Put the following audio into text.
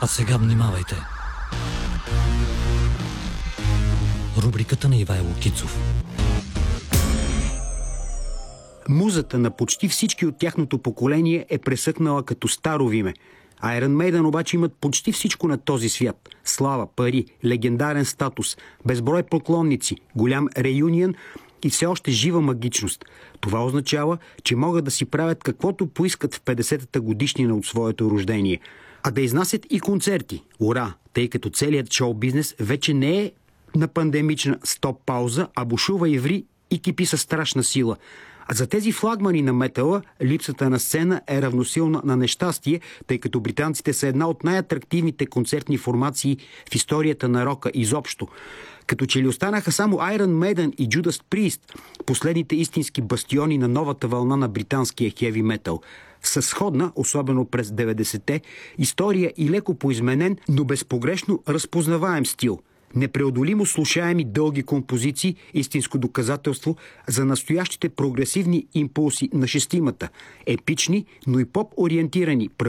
А сега внимавайте. Рубриката на Ивайло Кицов. Музата на почти всички от тяхното поколение е пресъхнала като старо виме. Iron Maiden обаче имат почти всичко на този свят. Слава, пари, легендарен статус, безброй поклонници, голям реюнион и все още жива магичност. Това означава, че могат да си правят каквото поискат в 50-та годишнина от своето рождение. А да изнасят и концерти. Ура! Тъй като целият шоу-бизнес вече не е на пандемична стоп-пауза, а бушува и ври и кипи със страшна сила. А за тези флагмани на метала, липсата на сцена е равносилна на нещастие, тъй като британците са една от най-атрактивните концертни формации в историята на рока изобщо. Като че ли останаха само Iron Maiden и Judas Priest, последните истински бастиони на новата вълна на британския хеви метал. Със сходна, особено през 90-те, история и леко поизменен, но безпогрешно разпознаваем стил. Непреодолимо слушаеми дълги композиции, истинско доказателство за настоящите прогресивни импулси на шестимата. Епични, но и поп-ориентирани